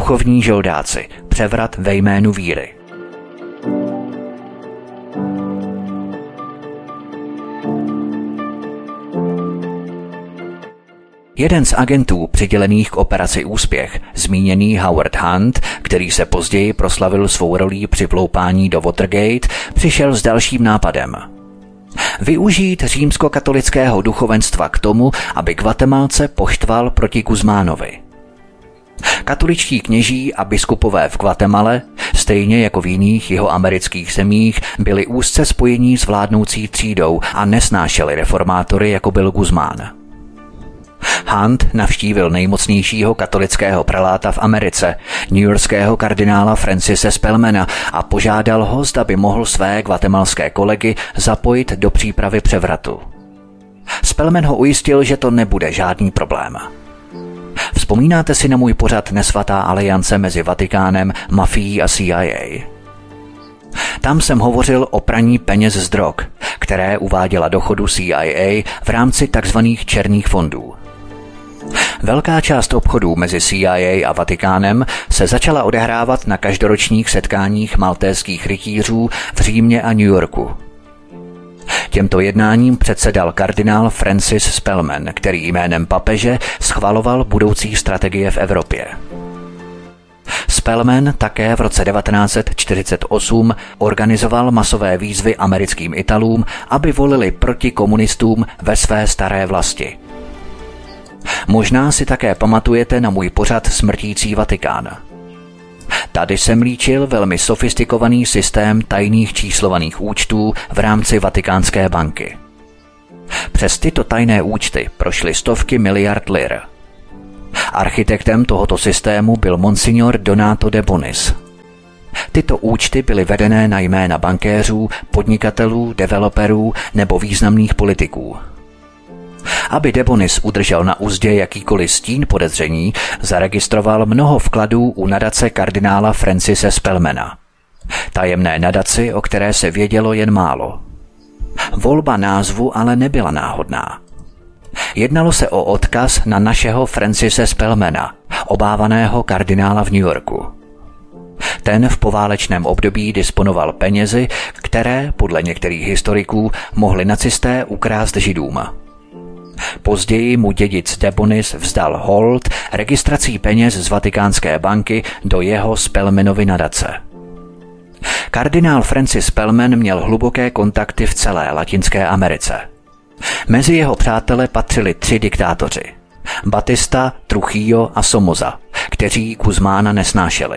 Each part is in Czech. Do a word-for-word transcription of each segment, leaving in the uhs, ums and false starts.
duchovní žoldáci, převrat ve jménu víry. Jeden z agentů přidělených k operaci Úspěch, zmíněný Howard Hunt, který se později proslavil svou rolí při vloupání do Watergate, přišel s dalším nápadem. Využít římskokatolického duchovenstva k tomu, aby Guatemalce poštval proti Guzmánovi. Katoličtí kněží a biskupové v Guatemale, stejně jako v jiných jihoamerických zemích, byli úzce spojení s vládnoucí třídou a nesnášeli reformátory, jako byl Guzmán. Hunt navštívil nejmocnějšího katolického preláta v Americe, newyorského kardinála Francise Spellmana, a požádal ho, zda by mohl své guatemalské kolegy zapojit do přípravy převratu. Spellman ho ujistil, že to nebude žádný problém. Vzpomínáte si na můj pořad Nesvatá aliance mezi Vatikánem, mafií a C I A? Tam jsem hovořil o praní peněz z drog, které uváděla do chodu C I A v rámci takzvaných černých fondů. Velká část obchodů mezi C I A a Vatikánem se začala odehrávat na každoročních setkáních maltéských rytířů v Římě a New Yorku. Těmto jednáním předsedal kardinál Francis Spellman, který jménem papeže schvaloval budoucí strategie v Evropě. Spellman také v roce devatenáct set čtyřicet osm organizoval masové výzvy americkým Italům, aby volili proti komunistům ve své staré vlasti. Možná si také pamatujete na můj pořad Smrtící Vatikán. Tady jsem líčil velmi sofistikovaný systém tajných číslovaných účtů v rámci Vatikánské banky. Přes tyto tajné účty prošly stovky miliard lir. Architektem tohoto systému byl monsignor Donato de Bonis. Tyto účty byly vedené na jména bankéřů, podnikatelů, developerů nebo významných politiků. Aby de Bonis udržel na uzdě jakýkoliv stín podezření, zaregistroval mnoho vkladů u nadace kardinála Francise Spellmana. Tajemné nadaci, o které se vědělo jen málo. Volba názvu ale nebyla náhodná. Jednalo se o odkaz na našeho Francise Spellmana, obávaného kardinála v New Yorku. Ten v poválečném období disponoval penězi, které, podle některých historiků, mohli nacisté ukrást Židům. Později mu dědic de Bonis vzdal hold registrací peněz z Vatikánské banky do jeho Spellmanovy nadace. Kardinál Francis Spellman měl hluboké kontakty v celé Latinské Americe. Mezi jeho přátele patřili tři diktátoři: Batista, Trujillo a Somoza, kteří Guzmána nesnášeli.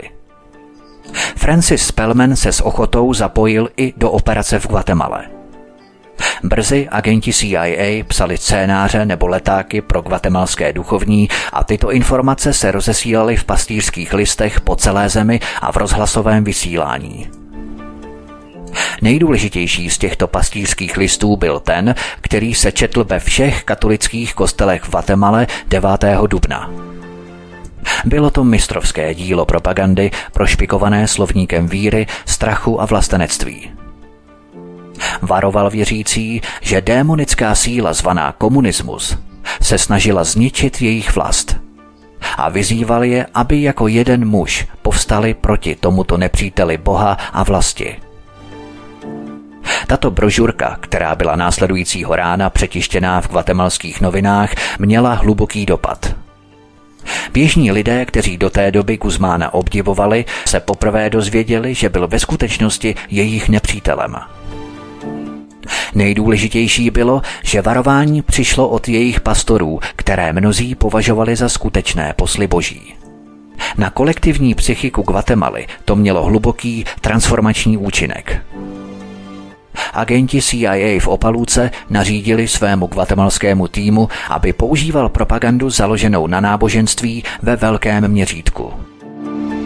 Francis Spellman se s ochotou zapojil i do operace v Guatemale. Brzy agenti C I A psali scénáře nebo letáky pro guatemalské duchovní a tyto informace se rozesílaly v pastýřských listech po celé zemi a v rozhlasovém vysílání. Nejdůležitější z těchto pastýřských listů byl ten, který se četl ve všech katolických kostelech v Guatemale devátého dubna. Bylo to mistrovské dílo propagandy prošpikované slovníkem víry, strachu a vlastenectví. Varoval věřící, že démonická síla zvaná komunismus se snažila zničit jejich vlast a vyzýval je, aby jako jeden muž povstali proti tomuto nepříteli Boha a vlasti. Tato brožurka, která byla následujícího rána přetištěná v guatemalských novinách, měla hluboký dopad. Běžní lidé, kteří do té doby Guzmána obdivovali, se poprvé dozvěděli, že byl ve skutečnosti jejich nepřítelem. Nejdůležitější bylo, že varování přišlo od jejich pastorů, které mnozí považovali za skutečné posly boží. Na kolektivní psychiku Guatemaly to mělo hluboký transformační účinek. Agenti C I A v Opaluce nařídili svému guatemalskému týmu, aby používal propagandu založenou na náboženství ve velkém měřítku.